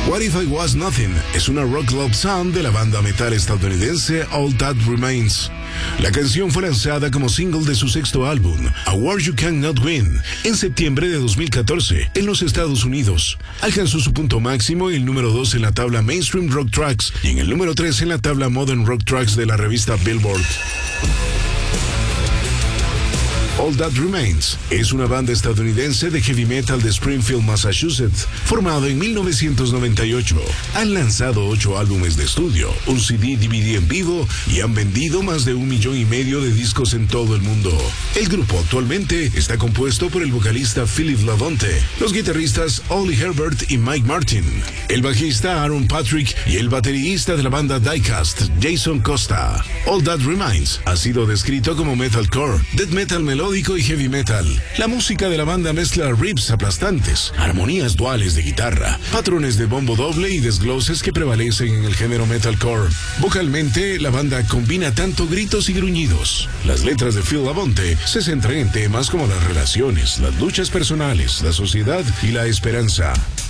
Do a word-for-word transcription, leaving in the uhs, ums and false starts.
What If I Was Nothing es una rock love song de la banda metal estadounidense All That Remains. La canción fue lanzada como single de su sexto álbum, A War You Cannot Win, en septiembre de dos mil catorce en los Estados Unidos. Alcanzó su punto máximo en el número dos en la tabla Mainstream Rock Tracks y en el número tres en la tabla Modern Rock Tracks de la revista Billboard. All That Remains es una banda estadounidense de heavy metal de Springfield, Massachusetts, formada en mil novecientos noventa y ocho. Han lanzado ocho álbumes de estudio, un C D D V D en vivo y han vendido más de un millón y medio de discos en todo el mundo. El grupo actualmente está compuesto por el vocalista Philip Labonte, los guitarristas Ollie Herbert y Mike Martin, el bajista Aaron Patrick y el baterista de la banda Diecast, Jason Costa. All That Remains ha sido descrito como metalcore, death metal melódico y heavy metal. La música de la banda mezcla riffs aplastantes, armonías duales de guitarra, patrones de bombo doble y desgloses que prevalecen en el género metalcore. Vocalmente, la banda combina tanto gritos y gruñidos. Las letras de Phil Labonte se centran en temas como las relaciones, las luchas personales, la sociedad y la esperanza.